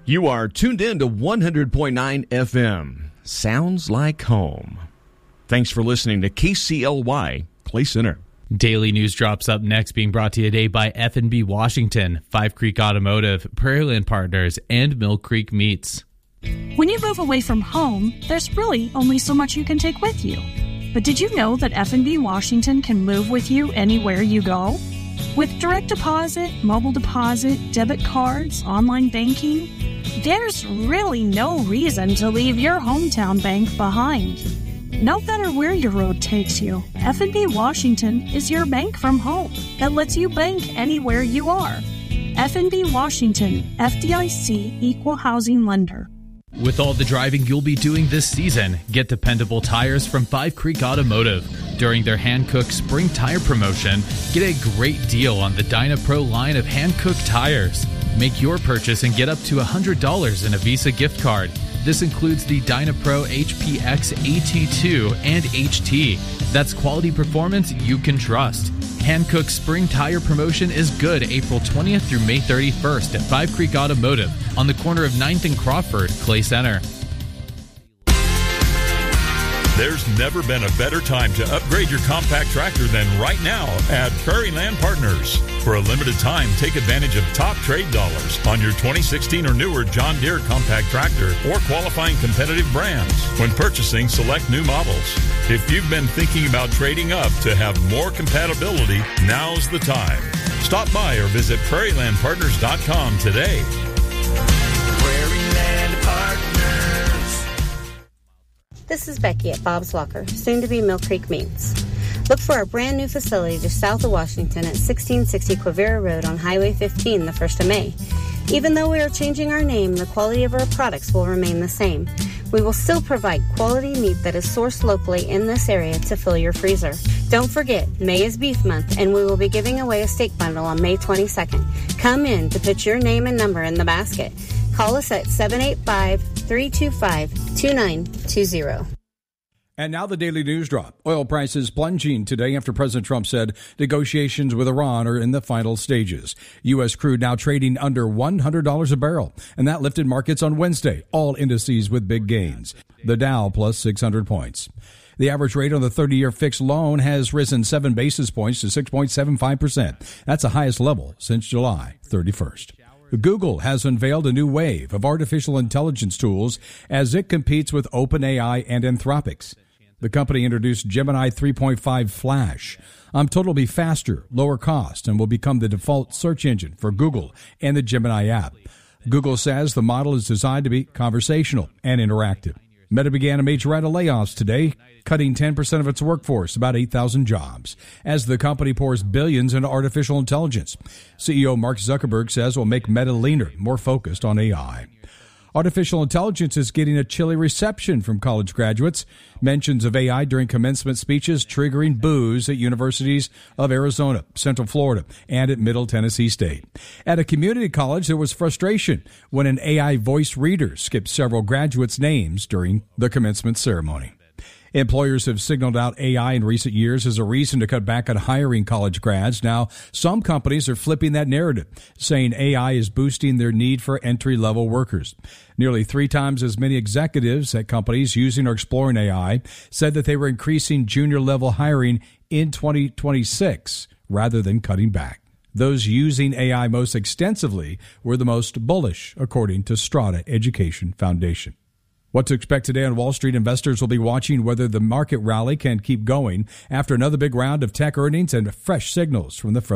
You are tuned in to 100.9 FM. Sounds like home. Thanks for listening to KCLY Clay Center. Daily News Drops up next, being brought to you today by F&B Washington, Five Creek Automotive, Prairieland Partners, and Mill Creek Meats. When you move away from home, there's really only so much you can take with you. But did you know that F&B Washington can move with you anywhere you go? With direct deposit, mobile deposit, debit cards, online banking, there's really no reason to leave your hometown bank behind. No matter where your road takes you, F&B Washington is your bank from home that lets you bank anywhere you are. F&B Washington, FDIC Equal Housing Lender. With all the driving you'll be doing this season, get dependable tires from Five Creek Automotive. During their hand-cooked spring tire promotion, get a great deal on the DynaPro line of hand-cooked tires. Make your purchase and get up to $100 in a Visa gift card. This includes the DynaPro HPX AT2 and HT. That's quality performance you can trust. Hand-cooked spring tire promotion is good April 20th through May 31st at Five Creek Automotive on the corner of 9th and Crawford, Clay Center. There's never been a better time to upgrade your compact tractor than right now at Prairieland Partners. For a limited time, take advantage of top trade dollars on your 2016 or newer John Deere compact tractor or qualifying competitive brands when purchasing select new models. If you've been thinking about trading up to have more compatibility, now's the time. Stop by or visit PrairielandPartners.com today. Prairieland Partners. This is Becky at Bob's Locker, soon to be Mill Creek Meats. Look for our brand new facility just south of Washington at 1660 Quivira Road on Highway 15 the 1st of May. Even though we are changing our name, the quality of our products will remain the same. We will still provide quality meat that is sourced locally in this area to fill your freezer. Don't forget, May is Beef Month, and we will be giving away a steak bundle on May 22nd. Come in to put your name and number in the basket. Call us at 785-325-2920. And now the Daily News Drop. Oil prices plunging today after President Trump said negotiations with Iran are in the final stages. U.S. crude now trading under $100 a barrel, and that lifted markets on Wednesday. All indices with big gains. The Dow plus 600 points. The average rate on the 30-year fixed loan has risen 7 basis points to 6.75%. That's the highest level since July 31st. Google has unveiled a new wave of artificial intelligence tools as it competes with OpenAI and Anthropic. The company introduced Gemini 3.5 Flash. Told it'll be faster, lower cost, and will become the default search engine for Google and the Gemini app. Google says the model is designed to be conversational and interactive. Meta began a major round of layoffs today, cutting 10% of its workforce, about 8,000 jobs, as the company pours billions into artificial intelligence. CEO Mark Zuckerberg says it will make Meta leaner, more focused on AI. Artificial intelligence is getting a chilly reception from college graduates. Mentions of AI during commencement speeches triggering boos at universities of Arizona, Central Florida, and at Middle Tennessee State. At a community college, there was frustration when an AI voice reader skipped several graduates' names during the commencement ceremony. Employers have signaled out AI in recent years as a reason to cut back on hiring college grads. Now, some companies are flipping that narrative, saying AI is boosting their need for entry-level workers. Nearly 3 times as many executives at companies using or exploring AI said that they were increasing junior-level hiring in 2026 rather than cutting back. Those using AI most extensively were the most bullish, according to Strata Education Foundation. What to expect today on Wall Street? Investors will be watching whether the market rally can keep going after another big round of tech earnings and fresh signals from the